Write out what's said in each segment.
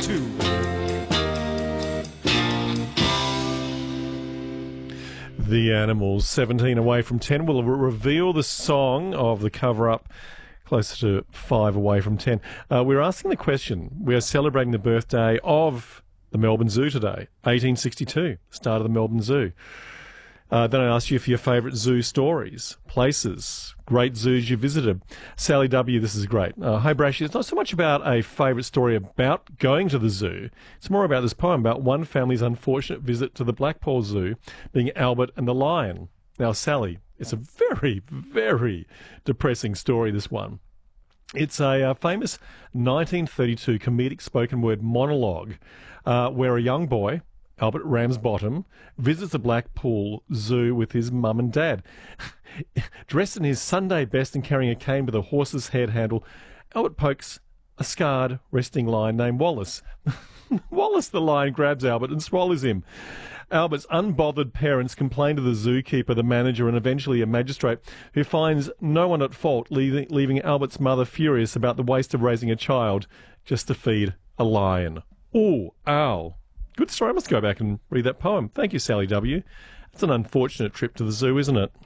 2. The Animals, 17 away from 10, will reveal the song of the cover-up closer to 5 away from 10. We're asking the question. We are celebrating the birthday of the Melbourne Zoo today, 1862, start of the Melbourne Zoo. Then I asked you for your favourite zoo stories, places, great zoos you visited. Sally W., this is great. Hi, Brashy. It's not so much about a favourite story about going to the zoo. It's more about this poem about one family's unfortunate visit to the Blackpool Zoo, being Albert and the lion. Now, Sally, it's a very, very depressing story, this one. It's a famous 1932 comedic spoken word monologue where a young boy, Albert Ramsbottom, visits the Blackpool Zoo with his mum and dad. Dressed in his Sunday best and carrying a cane with a horse's head handle, Albert pokes a scarred resting lion named Wallace. Wallace the lion grabs Albert and swallows him. Albert's unbothered parents complain to the zookeeper, the manager, and eventually a magistrate, who finds no one at fault, leaving Albert's mother furious about the waste of raising a child just to feed a lion. Ooh, ow. Good story. I must go back and read that poem. Thank you, Sally W. It's an unfortunate trip to the zoo, isn't it?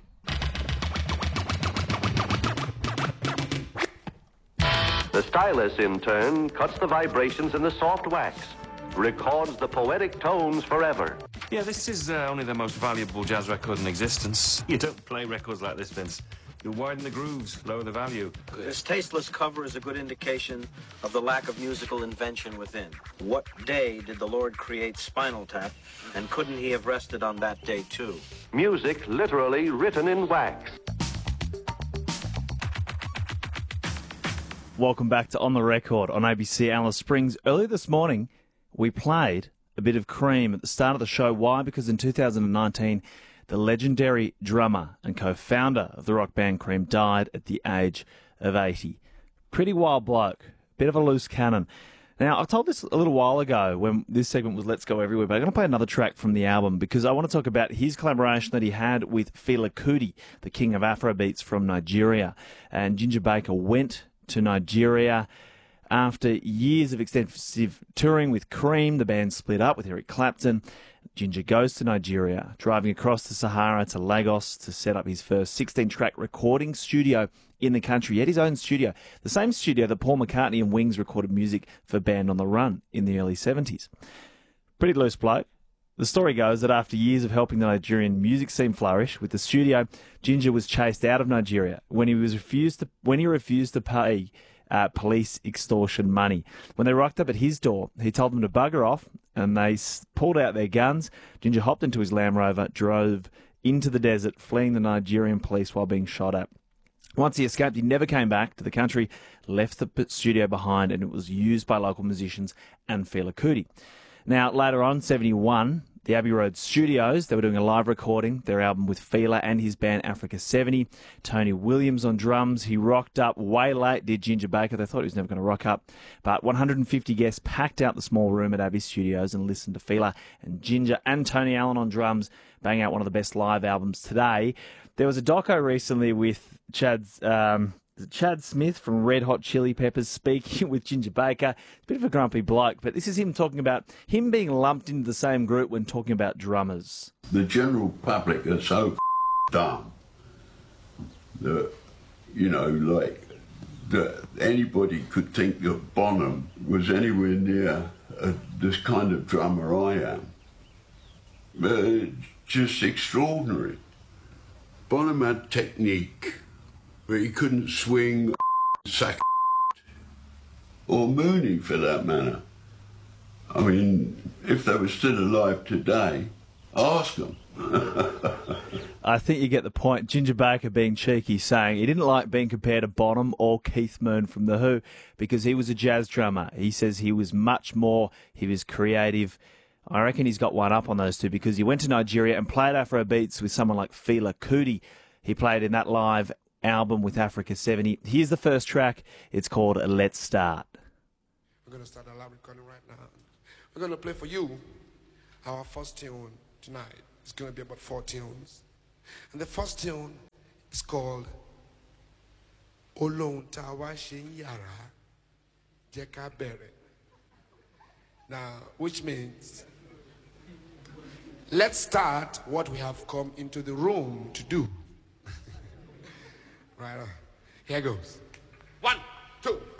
The stylus, in turn, cuts the vibrations in the soft wax, records the poetic tones forever. Yeah, this is only the most valuable jazz record in existence. You don't play records like this, Vince. You widen the grooves, lower the value. This tasteless cover is a good indication of the lack of musical invention within. What day did the Lord create Spinal Tap, and couldn't he have rested on that day too? Music literally written in wax. Welcome back to On the Record on ABC Alice Springs. Earlier this morning, we played a bit of Cream at the start of the show. Why? Because in 2019, the legendary drummer and co-founder of the rock band Cream died at the age of 80. Pretty wild bloke. Bit of a loose cannon. Now, I told this a little while ago when this segment was Let's Go Everywhere, but I'm going to play another track from the album because I want to talk about his collaboration that he had with Fela Kuti, the king of Afrobeats from Nigeria. And Ginger Baker went to Nigeria. After years of extensive touring with Cream, the band split up with Eric Clapton. Ginger goes to Nigeria, driving across the Sahara to Lagos to set up his first 16-track recording studio in the country. He had his own studio, the same studio that Paul McCartney and Wings recorded music for Band on the Run in the early 70s. Pretty loose bloke. The story goes that after years of helping the Nigerian music scene flourish with the studio, Ginger was chased out of Nigeria when he refused to pay police extortion money. When they rocked up at his door, he told them to bugger off, and they pulled out their guns. Ginger hopped into his Land Rover, drove into the desert, fleeing the Nigerian police while being shot at. Once he escaped, he never came back to the country, left the studio behind, and it was used by local musicians and Fela Kuti. Now, later on, 71, the Abbey Road Studios, they were doing a live recording, their album with Fela and his band Africa 70. Tony Williams on drums. He rocked up way late, did Ginger Baker. They thought he was never going to rock up. But 150 guests packed out the small room at Abbey Studios and listened to Fela and Ginger and Tony Allen on drums, bang out one of the best live albums today. There was a doco recently with Chad Smith from Red Hot Chili Peppers speaking with Ginger Baker. It's a bit of a grumpy bloke, but this is him talking about him being lumped into the same group when talking about drummers. The general public are so dumb that, that anybody could think that Bonham was anywhere near this kind of drummer I am. Just extraordinary. Bonham had technique, but he couldn't swing sack or Mooney for that matter. I mean, if they were still alive today, ask them. I think you get the point. Ginger Baker being cheeky, saying he didn't like being compared to Bonham or Keith Moon from The Who because he was a jazz drummer. He says he was much more, he was creative. I reckon he's got one up on those two because he went to Nigeria and played Afro beats with someone like Fela Kuti. He played in that live album with Africa 70. Here's the first track. It's called Let's Start. We're going to start a live recording right now. We're going to play for you our first tune tonight. It's going to be about 4 tunes. And the first tune is called Olóhun Tá Wá Ṣe Ń Yàrá Jẹ́ Ká Bẹ̀rẹ̀. Now, which means, let's start what we have come into the room to do. Right on. Here goes. 1, 2.